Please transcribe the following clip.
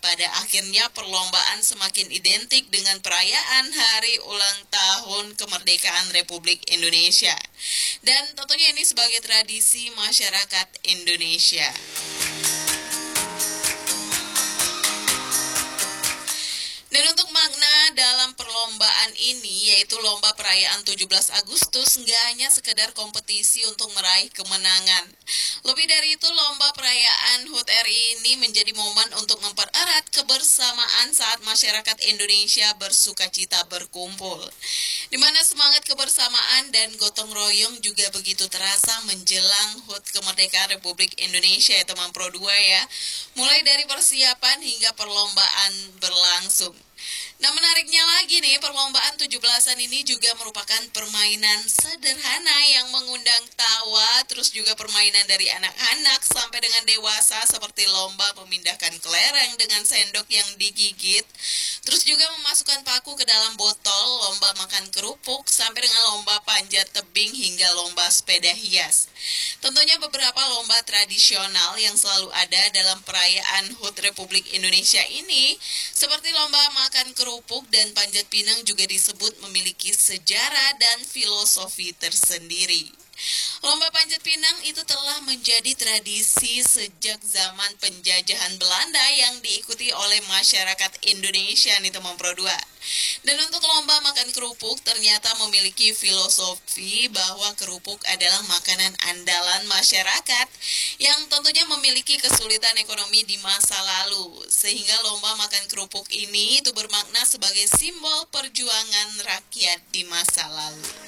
pada akhirnya perlombaan semakin identik dengan perayaan hari ulang tahun kemerdekaan Republik Indonesia. Dan tentunya ini sebagai tradisi masyarakat Indonesia. Dan untuk makna dalam perlombaan ini, yaitu lomba perayaan 17 Agustus, nggak hanya sekedar kompetisi untuk meraih kemenangan. Lebih dari itu, lomba perayaan HUT RI ini menjadi momen untuk mempererat kebersamaan saat masyarakat Indonesia bersukacita berkumpul. Di mana semangat kebersamaan dan gotong royong juga begitu terasa menjelang HUT Kemerdekaan Republik Indonesia, ya teman Pro 2 ya. Mulai dari persiapan hingga perlombaan berlangsung. Nah, menariknya lagi nih, perlombaan 17-an ini juga merupakan permainan sederhana yang mengundang tawa, terus juga permainan dari anak-anak sampai dengan dewasa seperti lomba memindahkan kelereng dengan sendok yang digigit, terus juga memasukkan paku ke dalam botol, lomba makan kerupuk, sampai dengan lomba panjat tebing hingga lomba sepeda hias. Tentunya beberapa lomba tradisional yang selalu ada dalam perayaan HUT Republik Indonesia ini, seperti lomba makan kerupuk dan panjat pinang juga disebut memiliki sejarah dan filosofi tersendiri. Lomba panjat pinang itu telah menjadi tradisi sejak zaman penjajahan Belanda yang diikuti oleh masyarakat Indonesia nih teman Pro 2. Dan untuk lomba makan kerupuk ternyata memiliki filosofi bahwa kerupuk adalah makanan andalan masyarakat yang tentunya memiliki kesulitan ekonomi di masa lalu. Sehingga lomba makan kerupuk ini itu bermakna sebagai simbol perjuangan rakyat di masa lalu.